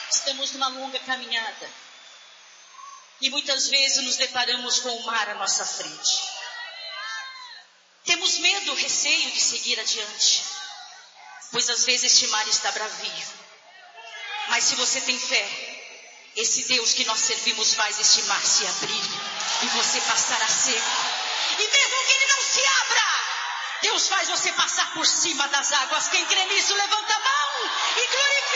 Estamos numa longa caminhada. E muitas vezes nos deparamos com o mar à nossa frente. Temos medo, receio de seguir adiante. Pois às vezes este mar está bravio. Mas se você tem fé, esse Deus que nós servimos faz este mar se abrir. E você passar a seco. E mesmo que ele não se abra, Deus faz você passar por cima das águas. Quem crê nisso, levanta a mão e glorifica